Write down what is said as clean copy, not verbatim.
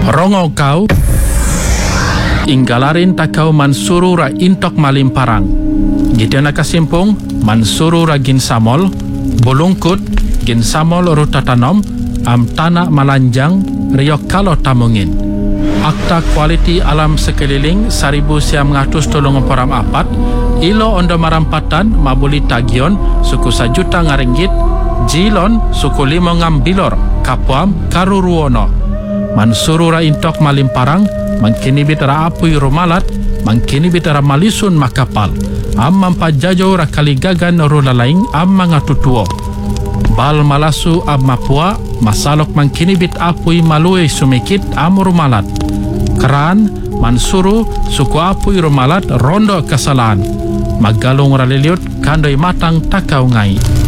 Rongo kau inggalarin takau mansuru ra intok malimparang. Gideon nakasimpung mansuru ra gin samol bulungkut gin samol rutatanom am tanah malanjang riok kalau tamungin. Akta kualiti alam sekeliling 1934 ilo ondo marampatan mabuli tagion suku 1 juta ngaringgit jilon suku 5 ngambilor kapuam karuruono. Mansuru ra intok malimparang mangkini bitara apui rumalat mangkini bitara malisun makapal am mampajajo ra kaligagan rulalaing am mangatutuo bal malasu am mapua masalok mangkini bit apui malue sumikit am rumalat keran mansuru suku apui rumalat rondo kesalahan magalung ra liliut kandoi matang takau ngai.